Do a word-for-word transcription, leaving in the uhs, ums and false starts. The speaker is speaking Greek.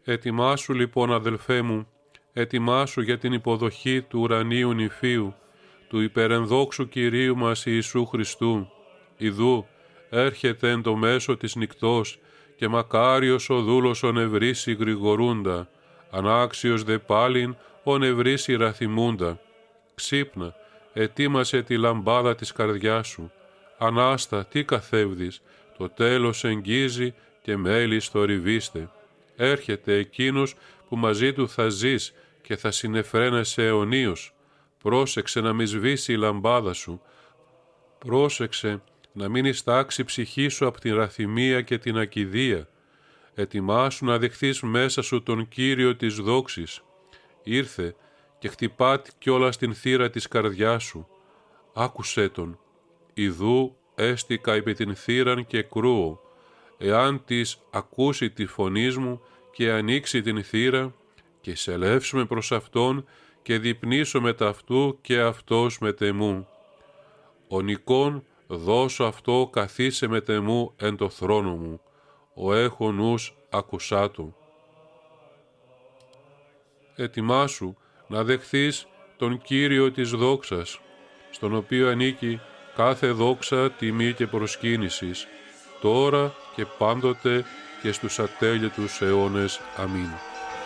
Ετοιμάσου λοιπόν, αδελφέ μου, ετοιμάσου για την υποδοχή του ουρανίου νηφίου, του υπερενδόξου Κυρίου μας Ιησού Χριστού. Ιδού, έρχεται εν το μέσο της νυκτός και μακάριος ο δούλος ο νευρίσει γρηγορούντα, ανάξιος δε πάλιν ο νευρίσει ραθιμούντα. Ξύπνα, ετοίμασε τη λαμπάδα της καρδιάς σου. Ανάστα, τι καθεύδεις, το τέλος εγγίζει και μέλης θορυβήστε. Έρχεται εκείνος που μαζί του θα ζεις και θα συνεφραίνεσαι αιωνίως. Πρόσεξε να μη σβήσει η λαμπάδα σου. Πρόσεξε να μην ιστάξει η ψυχή σου από την ραθυμία και την ακηδία. Ετοιμάσου να δεχθείς μέσα σου τον Κύριο της δόξης. Ήρθε και χτυπά κιόλας στην θύρα της καρδιάς σου. Άκουσέ τον. Ιδού έστικα επί την θύραν και κρούω. Εάν της ακούσει τη φωνή μου και ανοίξει την θύρα και σελεύσουμε προς Αυτόν και διπνήσω μετ' Αυτού και Αυτός μετ' εμού. Ο νικόν δώσω αυτό καθίσε μετ' εμού εν το θρόνο μου. Ο έχω νους ακουσά του. Ετοιμάσου να δεχθείς τον Κύριο της δόξας, στον οποίο ανήκει κάθε δόξα, τιμή και προσκύνησης, τώρα και πάντοτε και στους ατέλειωτους αιώνες. Αμήν.